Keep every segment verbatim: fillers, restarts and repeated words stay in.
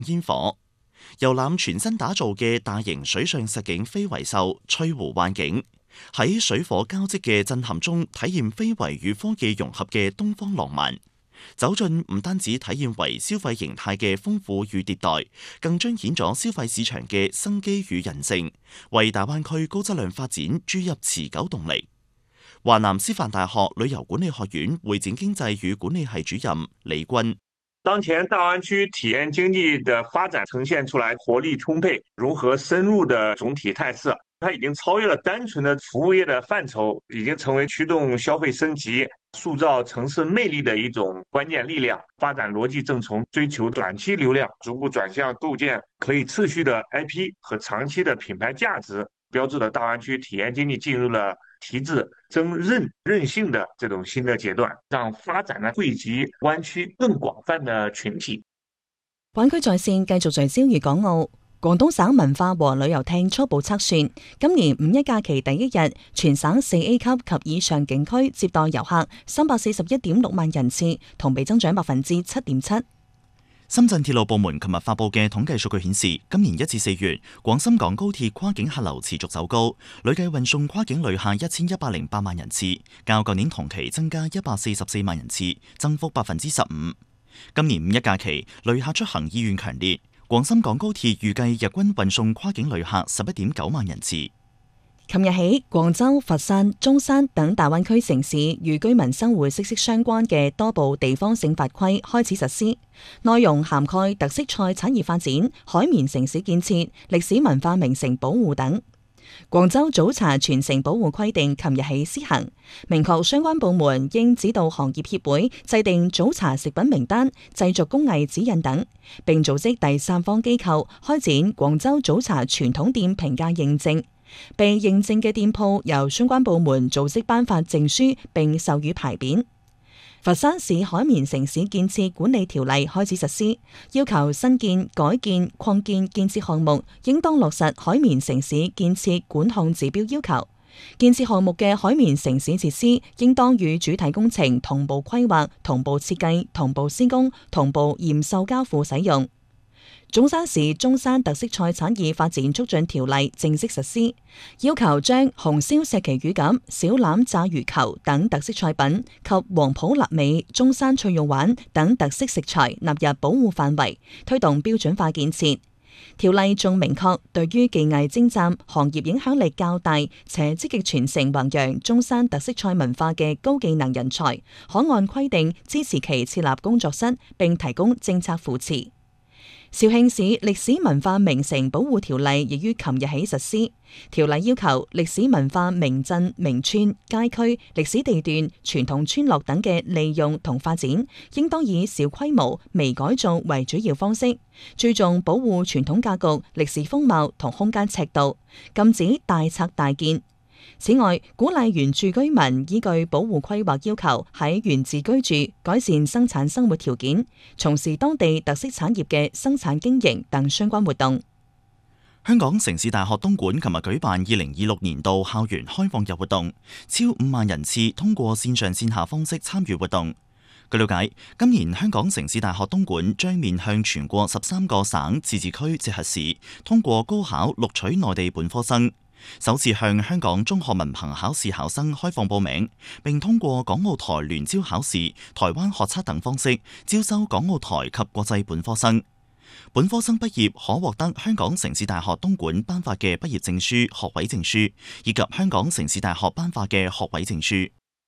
煙火。遊覽全新打造嘅大型水上實景非遺秀翠湖幻境，喺水火交織嘅震撼中體驗非遺與科技融合嘅東方浪漫。走進唔單止體驗為消費形態嘅豐富與迭代，更彰顯咗消費市場嘅生機與韌性，為大灣區高質量發展注入持久動力。華南師範大學旅遊管理學院會展經濟與管理系主任李軍： 當前大灣區體驗經濟的發展呈現出來活力充沛、融合深入的總體態勢，它已經超越了單純的服務業的範疇，已經成為驅動消費升級、塑造城市魅力的一種關鍵力量。發展邏輯正從追求短期流量，逐步轉向構建可以持續的 I P 和長期的品牌價值，標誌了大灣區體驗經濟進入了提質增韌韌性的這種新的階段，讓發展呢惠及灣區更廣泛的群體。 灣區在線繼續聚焦粵港澳。廣東省文化和旅遊廳初步測算，今年五一假期第一日，全省四 A 級及以上景區接待遊客三百四十一點六萬人次，同比增長百分之七點七。 深圳鐵路部門琴日發布嘅統計數據顯示，今年一至四月，廣深港高鐵跨境客流持續走高，累計運送跨境旅客一千一百零八萬人次，較舊年同期增加一百四十四萬人次，增幅百分之十五。今年五一假期，旅客出行意願強烈。廣深港高鐵預計日均運送跨境旅客十一點九萬人次。 琴日起，廣州、佛山、中山等大灣區城市與居民生活息息相關嘅多部地方性法規開始實施，內容涵蓋特色菜產業發展、海綿城市建設、歷史文化名城保護等。廣州早茶傳承保護規定琴日起施行，明確相關部門應指導行業協會制定早茶食品名單、製作工藝指引等，並組織第三方機構開展廣州早茶傳統店評價認證。被認證嘅店鋪由相關部門組織頒發證書並授予牌匾。佛山市海綿城市建設管理條例開始實施，要求新建、改建、擴建建設項目應當落實海綿城市建設管控指標要求。建設項目嘅海綿城市設施應當與主體工程同步規劃、同步設計、同步施工、同步驗收交付使用。中山市中山特色菜產業發展促進條例正式實施，要求將紅燒石岐乳鴿、小欖炸魚球等特色菜品及黃埔臘味、中山脆肉丸等特色食材納入保護範圍，推動標準化建設。條例仲明確，對於技藝精湛、行業影響力較大且積極傳承弘揚中山特色菜文化嘅高技能人才，可按規定支持其設立工作室，並提供政策扶持。肇慶市歷史文化名城保護條例亦於琴日起實施。條例要求歷史文化名鎮、名村、街區、歷史地段、傳統村落等嘅利用同發展，應當以小規模、微改造為主要方式，注重保護傳統格局、歷史風貌同空間尺度，禁止大拆大建。此外，鼓勵原住居民依據保護規劃要求喺原址居住，改善生產生活條件，從事當地特色產業嘅生產經營等相關活動。 香港城市大學東莞琴日舉辦二零二六年度校園開放日活動，超五萬人次通過線上線下方式參與活動。據了解，今年香港城市大學東莞將面向全國十三個省、自治區直轄市，通過高考錄取內地本科生。首次向香港中學文憑考試考生開放報名，並通過港澳台聯招考試、台灣學測等方式招收港澳台及國際本科生。本科生畢業可獲得香港城市大學東莞頒發嘅畢業證書、學位證書，以及香港城市大學頒發嘅學位證書。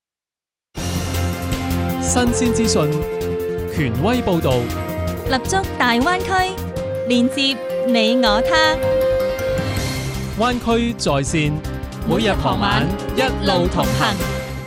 新鮮資訊，權威報導， 立足大灣區，連接你我他。 灣區在線，每日傍晚一路同行。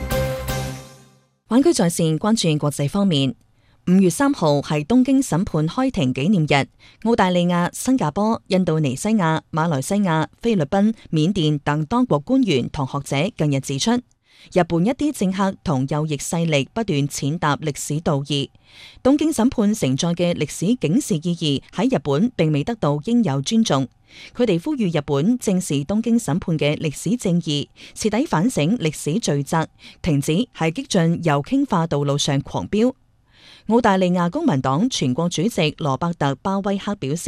灣區在線關注國際方面。五月三號係東京審判開庭紀念日，澳大利亞、新加坡、印度尼西亞、馬來西亞、菲律賓、緬甸等多國官員同學者近日指出，日本一啲政客同右翼勢力不斷踐踏歷史道義，東京審判承載嘅歷史警示意義喺日本並未得到應有尊重。佢哋呼籲日本正視東京審判嘅歷史正義，徹底反省歷史罪責，停止喺激進右傾化道路上狂飆。 澳大利亞公民黨全國主席羅伯特·巴威克表示，